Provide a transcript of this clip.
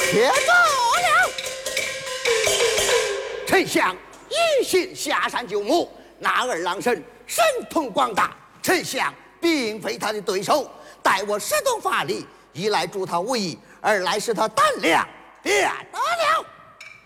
且走了。丞相一心下山救母，那二郎神神通广大，丞相并非他的对手。待我使动法力，一来助他无益，二来使他胆量变大。